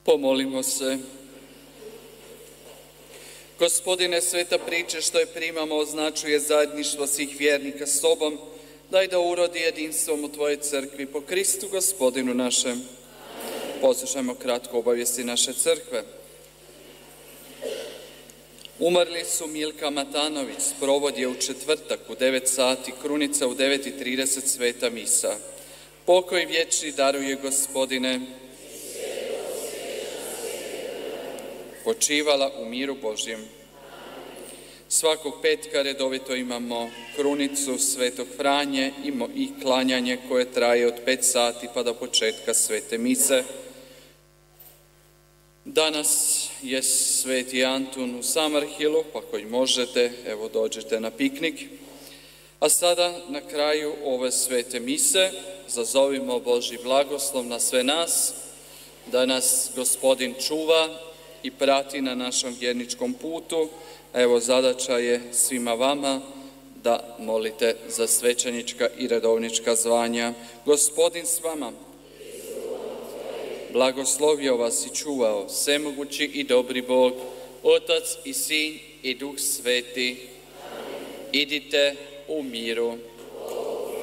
Pomolimo se. Gospodine, sveta priče što je primamo označuje zajedništvo svih vjernika s Tobom, daj da urodi jedinstvom u Tvojoj crkvi po Kristu Gospodinu našem. Poslušajmo kratko obavijesti naše crkve. Umrli su Milka Matanović, sprovod je u četvrtak u 9 sati, krunica u 9:30 sveta misa. Pokoj vječni daruje Gospodine. Počivala u miru Božjem. Svakog petka redovito imamo krunicu Svetog Franje i klanjanje koje traje od 5 sati pa do početka svete mise. Danas je Sveti Antun u Samarhilu, pa koji možete, evo dođete na piknik. A sada na kraju ove svete mise zazovimo Božji blagoslov na sve nas, da nas Gospodin čuva i prati na našem vjerničkom putu. Evo, zadaća je svima vama da molite za svećenička i redovnička zvanja. Gospodin s vama. Blagoslovio vas i čuvao svemogući i dobri Bog, Otac i Sin i Duh Sveti. Idite u miru.